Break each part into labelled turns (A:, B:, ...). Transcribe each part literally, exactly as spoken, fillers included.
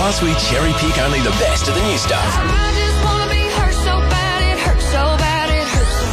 A: Plus, we cherry pick only the best of the new stuff.
B: I just wanna be hurt so bad, it hurts so bad, it hurts so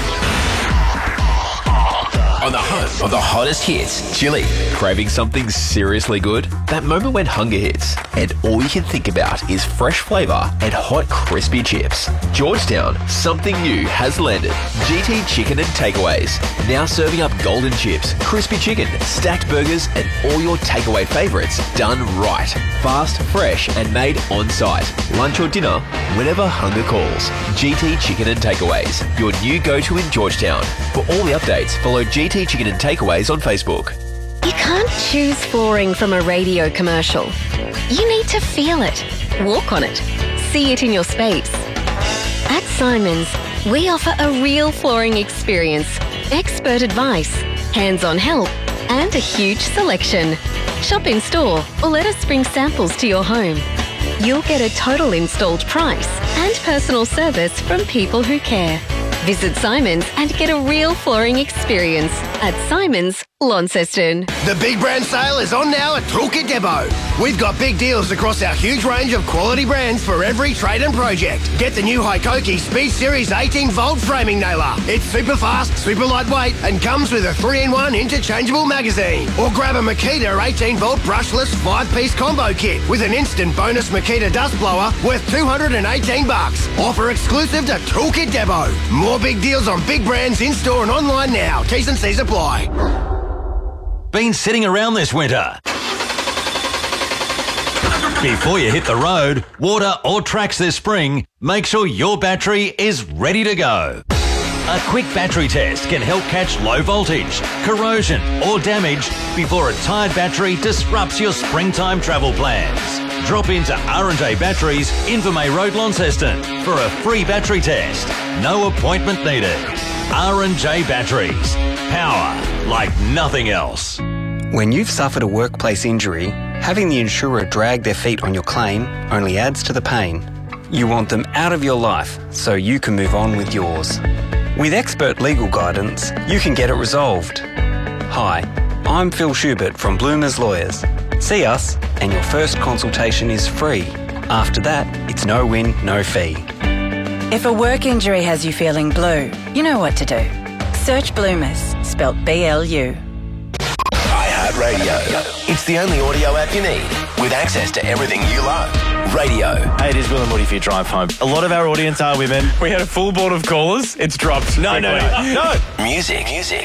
B: bad.
A: On the home of the hottest hits, Chili. Craving something seriously good? That moment when hunger hits and all you can think about is fresh flavour and hot crispy chips. Georgetown, something new has landed. G T Chicken and Takeaways. Now serving up golden chips, crispy chicken, stacked burgers and all your takeaway favourites done right. Fast, fresh and made on site. Lunch or dinner, whenever hunger calls. G T Chicken and Takeaways, your new go-to in Georgetown. For all the updates, follow G T Chicken and Takeaways on Facebook.
C: You can't choose flooring from a radio commercial. You need to feel it, walk on it, see it in your space. At Simons, we offer a real flooring experience, expert advice, hands-on help, and a huge selection. Shop in store or let us bring samples to your home. You'll get a total installed price and personal service from people who care. Visit Simons and get a real flooring experience at Simons, Launceston.
D: The Big Brand Sale is on now at Toolkit Depot. We've got big deals across our huge range of quality brands for every trade and project. Get the new Hikoki Speed Series eighteen volt framing nailer. It's super fast, super lightweight and comes with a three in one interchangeable magazine. Or grab a Makita eighteen volt brushless five piece combo kit with an instant bonus Makita dust blower worth two hundred eighteen bucks. Offer exclusive to Toolkit Depot. More big deals on big brands in store and online now. T's and C's apply.
E: Been sitting around this winter? Before you hit the road, water or tracks this spring, make sure your battery is ready to go. A quick battery test can help catch low voltage, corrosion or damage before a tired battery disrupts your springtime travel plans. Drop into R and J Batteries, Invermay Road, Launceston for a free battery test. No appointment needed. R and J Batteries. Power like nothing else.
F: When you've suffered a workplace injury, having the insurer drag their feet on your claim only adds to the pain. You want them out of your life so you can move on with yours. With expert legal guidance, you can get it resolved. Hi, I'm Phil Schubert from Bloomers Lawyers. See us and your first consultation is free. After that, it's no win, no fee.
G: If a work injury has you feeling blue, you know what to do. Search Bloomers, spelt B L U.
A: iHeartRadio. It's the only audio app you need with access to everything you love. Radio.
H: Hey, it is Will and Woody for your drive home. A lot of our audience are women. We had a full board of callers. It's dropped. No, no, no, no.
A: Music. Music.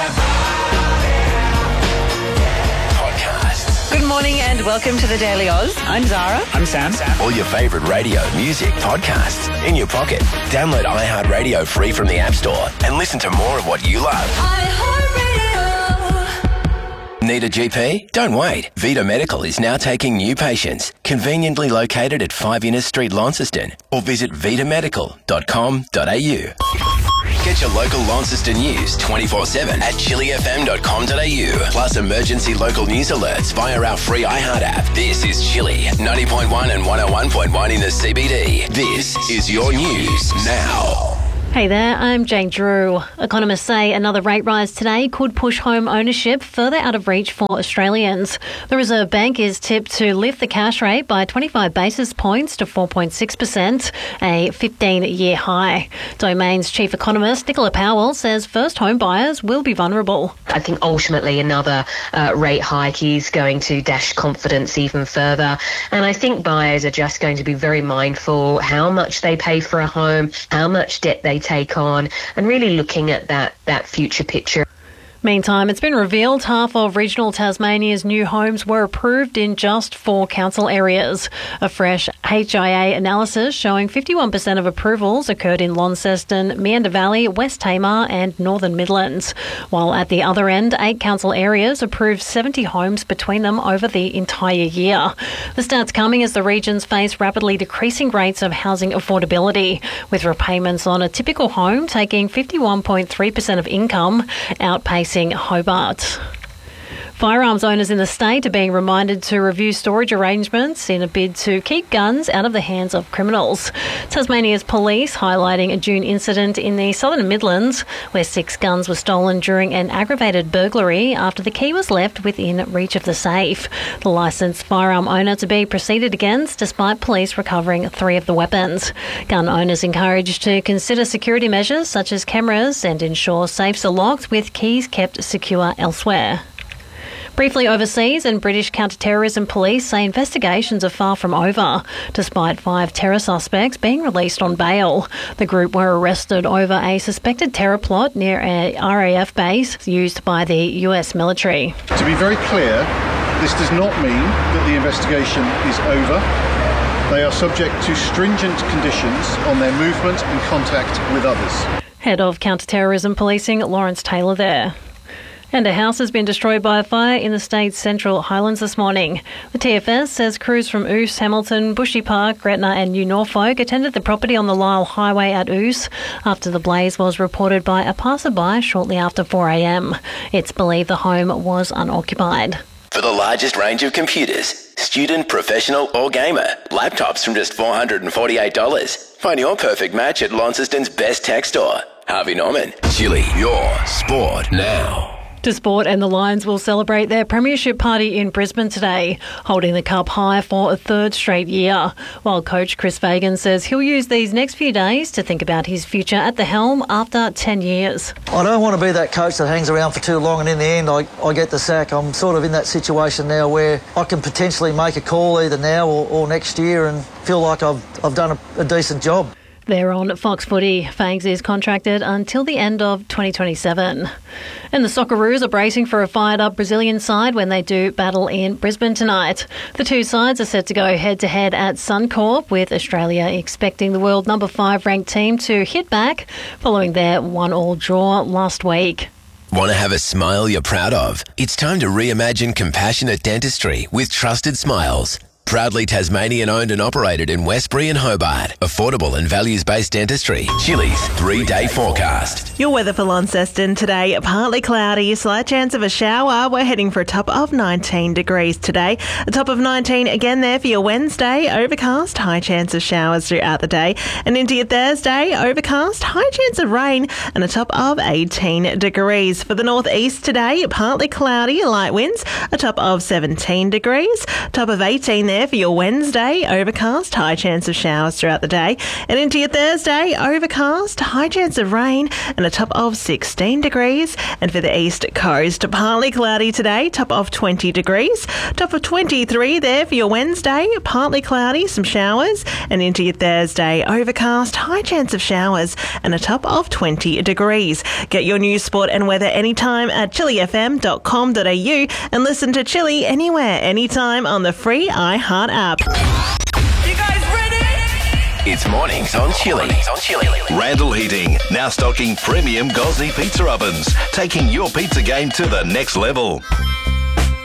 G: Good morning and welcome to the Daily Oz. I'm Zara.
H: I'm Sam.
A: All your favourite radio, music, podcasts in your pocket. Download iHeartRadio free from the App Store and listen to more of what you love. Need a G P? Don't wait. Vita Medical is now taking new patients. Conveniently located at five Innes Street, Launceston. Or visit vita medical dot com dot a u. Get your local Launceston news twenty-four seven at chili f m dot com dot a u. Plus emergency local news alerts via our free iHeart app. This is Chili, ninety point one and one oh one point one in the C B D. This is your news now.
I: Hey there, I'm Jane Drew. Economists say another rate rise today could push home ownership further out of reach for Australians. The Reserve Bank is tipped to lift the cash rate by twenty-five basis points to four point six percent, a fifteen-year high. Domain's chief economist Nicola Powell says first home buyers will be vulnerable.
J: I think ultimately another uh, rate hike is going to dash confidence even further. And I think buyers are just going to be very mindful how much they pay for a home, how much debt they take on, and really looking at that that future picture.
I: Meantime, it's been revealed half of regional Tasmania's new homes were approved in just four council areas. A fresh H I A analysis showing fifty-one percent of approvals occurred in Launceston, Meander Valley, West Tamar and Northern Midlands. While at the other end, eight council areas approved seventy homes between them over the entire year. The stats coming as the regions face rapidly decreasing rates of housing affordability, with repayments on a typical home taking fifty-one point three percent of income, outpacing Hobart. Firearms owners in the state are being reminded to review storage arrangements in a bid to keep guns out of the hands of criminals. Tasmania's police highlighting a June incident in the Southern Midlands where six guns were stolen during an aggravated burglary after the key was left within reach of the safe. The licensed firearm owner to be proceeded against despite police recovering three of the weapons. Gun owners encouraged to consider security measures such as cameras and ensure safes are locked with keys kept secure elsewhere. Briefly overseas, and British counter-terrorism police say investigations are far from over, despite five terror suspects being released on bail. The group were arrested over a suspected terror plot near a R A F base used by the U S military.
K: To be very clear, this does not mean that the investigation is over. They are subject to stringent conditions on their movement and contact with others.
I: Head of counter-terrorism policing, Lawrence Taylor there. And a house has been destroyed by a fire in the state's Central Highlands this morning. The T F S says crews from Ouse, Hamilton, Bushy Park, Gretna and New Norfolk attended the property on the Lyle Highway at Ouse after the blaze was reported by a passerby shortly after four a m. It's believed the home was unoccupied.
L: For the largest range of computers, student, professional or gamer, laptops from just four hundred forty-eight dollars. Find your perfect match at Launceston's best tech store. Harvey Norman.
A: Chili, your sport now.
I: To sport, and the Lions will celebrate their premiership party in Brisbane today, holding the cup high for a third straight year. While coach Chris Fagan says he'll use these next few days to think about his future at the helm after ten years.
M: I don't want to be that coach that hangs around for too long and in the end I, I get the sack. I'm sort of in that situation now where I can potentially make a call either now or, or next year and feel like I've, I've done a, a decent job.
I: They're on Fox Footy. Fangs is contracted until the end of twenty twenty-seven. And the Socceroos are bracing for a fired-up Brazilian side when they do battle in Brisbane tonight. The two sides are set to go head-to-head at Suncorp, with Australia expecting the world number five ranked team to hit back following their one-all draw last week.
L: Want to have a smile you're proud of? It's time to reimagine compassionate dentistry with Trusted Smiles. Proudly Tasmanian owned and operated in Westbury and Hobart. Affordable and values-based dentistry. Chili's three-day forecast.
N: Your weather for Launceston today, partly cloudy, slight chance of a shower. We're heading for a top of nineteen degrees today. A top of nineteen again there for your Wednesday. Overcast, high chance of showers throughout the day. And into your Thursday, overcast, high chance of rain and a top of eighteen degrees. For the northeast today, partly cloudy, light winds, a top of seventeen degrees. Top of eighteen there for your Wednesday, overcast, high chance of showers throughout the day. And into your Thursday, overcast, high chance of rain and a top of sixteen degrees. And for the east coast, partly cloudy today, top of twenty degrees. Top of twenty-three there for your Wednesday, partly cloudy, some showers. And into your Thursday, overcast, high chance of showers and a top of twenty degrees. Get your news, sport and weather anytime at chili f m dot com dot a u and listen to Chili anywhere, anytime on the free iHeart app.
L: You guys ready? It's mornings on Chili. on Chili.
E: Randall Heating, now stocking premium Gozzi pizza ovens, taking your pizza game to the next level.